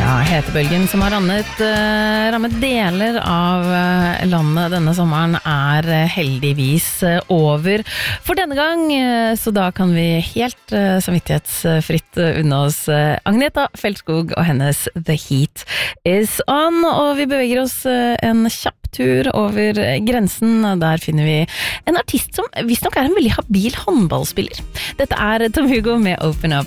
Hetebølgen som har rammet deler av landet denne sommeren heldigvis over for denne gang, så da kan vi helt samvittighetsfritt unne oss Agneta Feltskog og hennes The Heat Is On, og vi beveger oss en kjapp tur over grensen. Der finner vi en artist som visst nok en veldig habil håndballspiller. Dette Tom Hugo med Open Up.